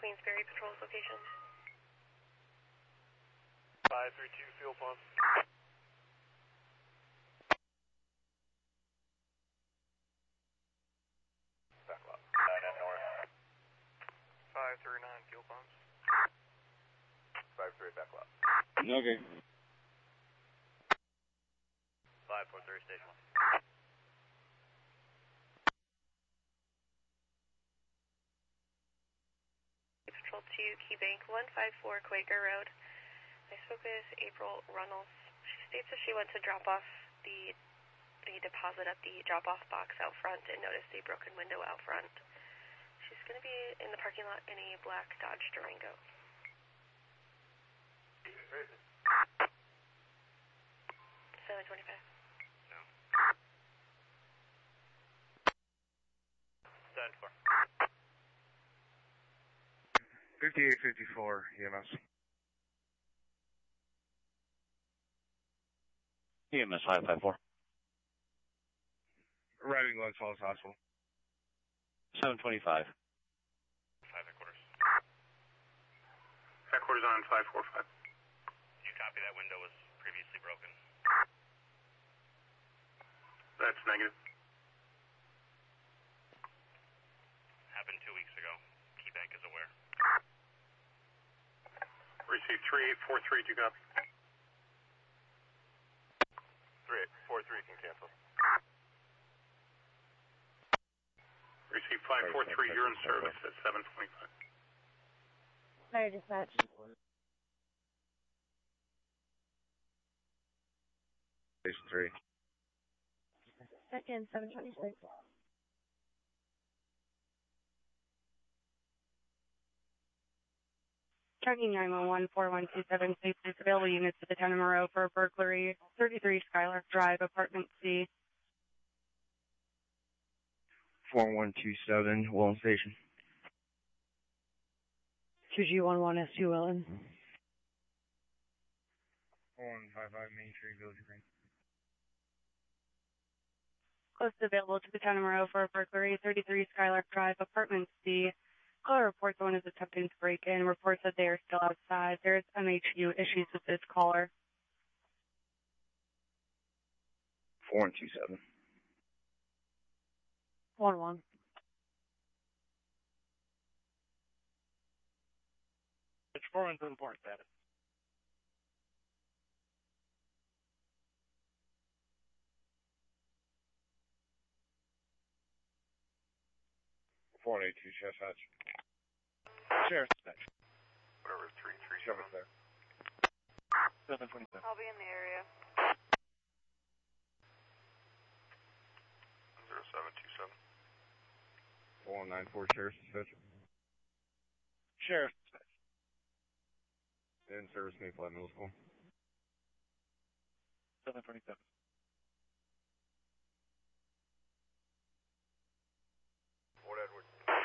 Queensberry Patrol's location. 532 fuel pump. Backlot. 9 north. 539 fuel pumps. 53 backlot. Okay. 543 station 1. Patrol 2, Key Bank 154 Quaker Road. I spoke with April Runnels. She states that she went to drop off the deposit at the drop-off box out front and noticed a broken window out front. She's going to be in the parking lot in a black Dodge Durango. 725. No. 74. 5854 EMS. EMS 554. Arriving Glens Falls Hospital. 725. 5 headquarters. Headquarters on 545. You copy that window was previously broken? That's negative. Happened 2 weeks ago. Key Bank is aware. Receive 3843, do you copy? 3843 can cancel. Receive 543, you're in service at 725. Fire dispatch. Station 3. Second, 726. Checking 911, 4127, safety available units at the town of Moreau for a burglary, 33 Skylark Drive, apartment C. 4127, Welland Station. 2G11 S2 Welland. 4155 Main Street, Village Green. Close available to the town of Moreau for a burglary, 33 Skylark Drive, apartment C. Caller reports someone is attempting to break in, reports that they are still outside. There's MHU issues with this caller. 4127. 1-1. It's 4 to report status. Four 82 Sheriff's Hatch. Sheriff's Hatch. Whatever, 337. Sheriff's there. 727. I'll be in the area. 0727. 4194 Sheriff's Hatch. Sheriff's Hatch. In service, Mayflower Middle School. 727. Fort Edward.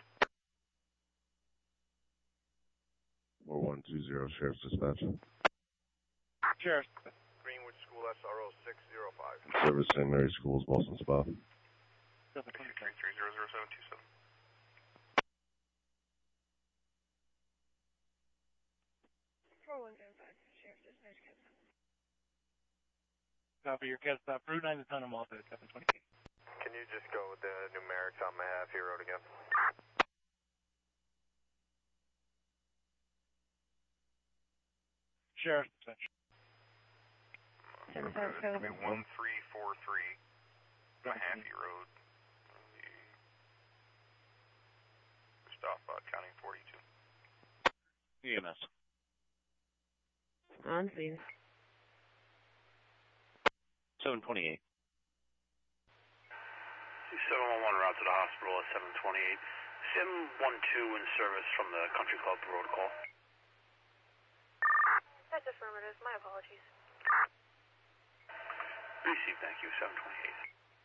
4120 Sheriff's Dispatch. Sheriff's Dispatch. Greenwood School SRO 605. Service St. Mary's Schools, Boston Spa. 33000727. Sheriff's Dispatch. Copy your guest stop. Route 9 to Tunnel Malta at 728. Can you just go with the numerics on Mahaffey Road again? Sheriff's Dispatch. 757. 1343 Mahaffey Road. Stop counting 42. EMS. On scene. 728. 711 route to the hospital at 728. 712 in service from the Country Club protocol. That's affirmative. My apologies. Receive, thank you, 728.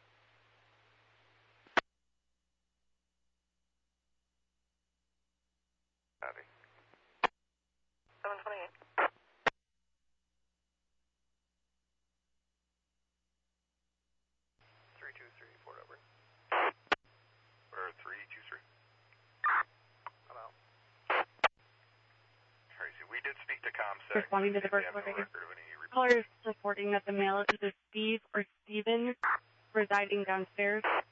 Copy. 728. 323, Fort Edward. Or 323. I'm out. did speak to ComSec. Responding to the burglary. Caller is reporting that the male is either Steve or Steven residing downstairs.